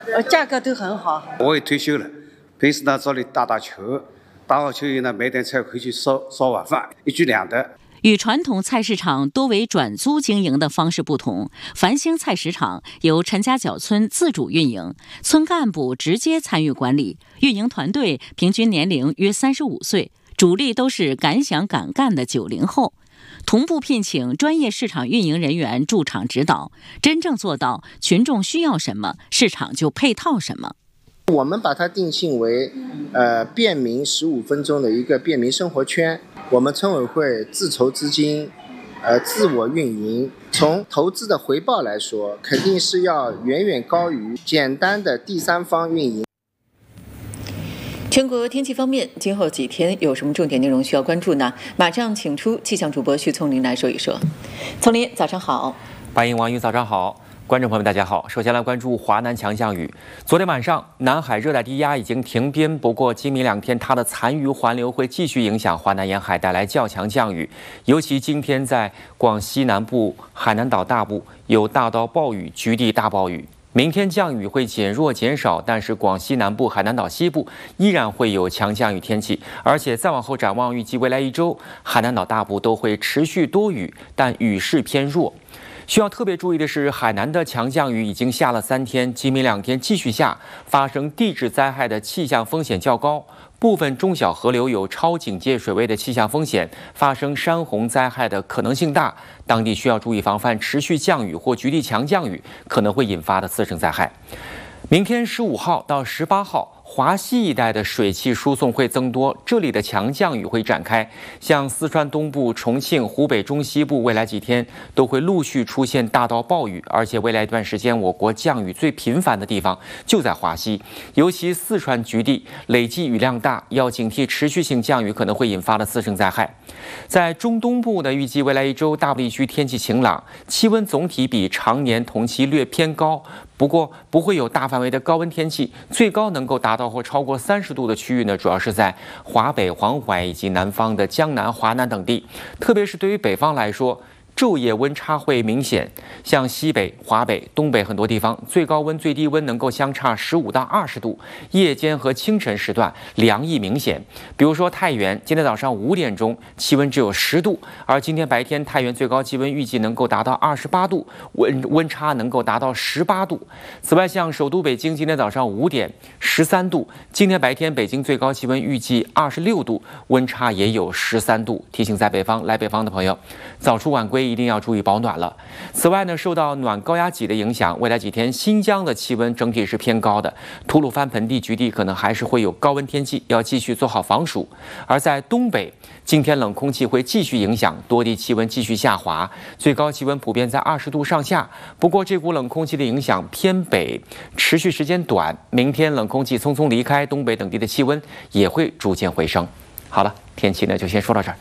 价格都很好。 我也退休了，平时呢这里打打球，打好球以后呢买点菜回去烧晚饭，一举两得。 与传统菜市场多为转租经营的方式不同，繁星菜市场由陈家角村自主运营，村干部直接参与管理，运营团队平均年龄约35岁，主力都是敢想敢干的90后。同步聘请专业市场运营人员驻场指导，真正做到群众需要什么，市场就配套什么。 我们把它定性为便民15分钟的一个便民生活圈。我们村委会自筹资金，自我运营。从投资的回报来说，肯定是要远远高于简单的第三方运营。 全国天气方面，今后几天有什么重点内容需要关注呢？马上请出气象主播徐丛林来说一说。丛林，早上好。 白英、王宇，早上好。观众朋友们，大家好。首先来关注华南强降雨。昨天晚上，南海热带低压已经停边，不过今明2天它的残余环流会继续影响华南沿海，带来较强降雨。尤其今天在广西南部、海南岛大部有大到暴雨、局地大暴雨。明天降雨会减弱减少，但是广西南部、海南岛西部依然会有强降雨天气，而且再往后展望，预计未来1周，海南岛大部都会持续多雨，但雨势偏弱。需要特别注意的是，海南的强降雨已经下了3天，今明2天继续下，发生地质灾害的气象风险较高，部分中小河流有超警戒水位的气象风险，发生山洪灾害的可能性大，当地需要注意防范持续降雨或局地强降雨可能会引发的次生灾害。明天15号到18号。华西一带的水汽输送会增多，这里的强降雨会展开，像四川东部、重庆、湖北中西部，未来几天都会陆续出现大到暴雨，而且未来一段时间，我国降雨最频繁的地方就在华西，尤其四川局地累计雨量大，要警惕持续性降雨可能会引发的次生灾害。在中东部呢，预计未来1周大部地区天气晴朗，气温总体比常年同期略偏高。不过不会有大范围的高温天气，最高能够达到或超过30度的区域呢，主要是在华北、黄淮以及南方的江南、华南等地。特别是对于北方来说，昼夜温差会明显，像西北、华北、东北很多地方，最高温、最低温能够相差15到20度，夜间和清晨时段凉意明显。比如说太原，今天早上5点钟气温只有10度，而今天白天太原最高气温预计能够达到28度，温差能够达到18度。此外，像首都北京，今天早上5点13度，今天白天北京最高气温预计26度，温差也有13度。提醒在北方来北方的朋友，早出晚归一定要注意保暖了。此外呢，受到暖高压脊的影响，未来几天新疆的气温整体是偏高的，吐鲁番盆地局地可能还是会有高温天气，要继续做好防暑。而在东北，今天冷空气会继续影响，多地气温继续下滑，最高气温普遍在20度上下。不过这股冷空气的影响偏北，持续时间短，明天冷空气匆匆离开，东北等地的气温也会逐渐回升。好了，天气呢就先说到这儿。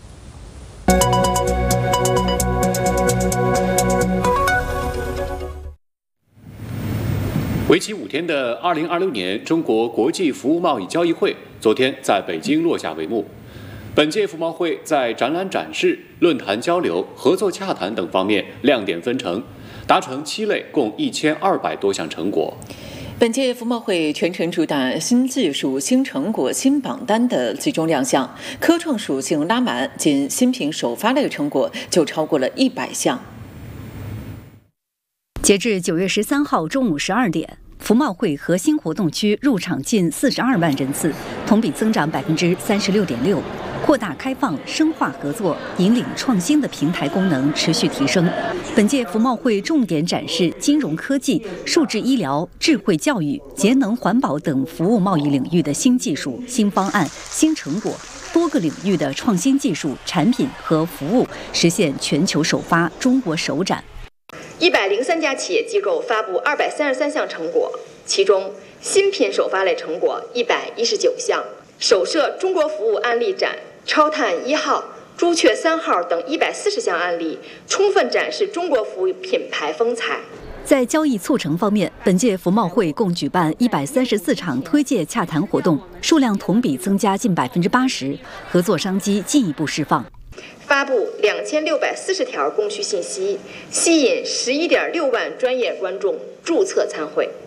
为期5天的2026年中国国际服务贸易交易会昨天在北京落下帷幕。本届服贸会在展览展示、论坛交流、合作洽谈等方面亮点纷呈，达成7类共1200多项成果。 本届服贸会全程主打新技术、新成果、新榜单的集中亮相，科创属性拉满，仅新品首发类成果就超过了100项。 截至9月13号中午12点，服贸会核心活动区入场近42万人次，同比增长36.6%。扩大开放、深化合作、引领创新的平台功能持续提升。本届服贸会重点展示金融科技、数字医疗、智慧教育、节能环保等服务贸易领域的新技术、新方案、新成果，多个领域的创新技术、产品和服务实现全球首发、中国首展。 103家企业机构发布233项成果，其中新品首发类成果119项，首设中国服务案例展、超碳1号、朱雀3号等140项案例，充分展示中国服务品牌风采。 在交易促成方面，本届服贸会共举办134场推介洽谈活动，数量同比增加近80%，合作商机进一步释放。 发布2640条供需信息，吸引11.6万专业观众注册参会。